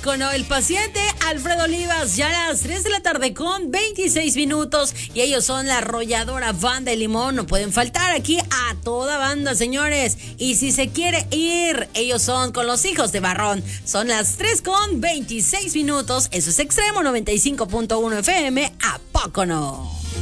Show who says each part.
Speaker 1: poco no? El paciente Alfredo Olivas, ya a las 3 de la tarde con 26 minutos. Y ellos son la arrolladora Banda de Limón. No pueden faltar aquí a toda banda, señores. Y si se quiere ir, ellos son con los hijos de Barrón. Son las 3 con 26 minutos. Eso es Extremo 95.1 FM. ¿A poco no?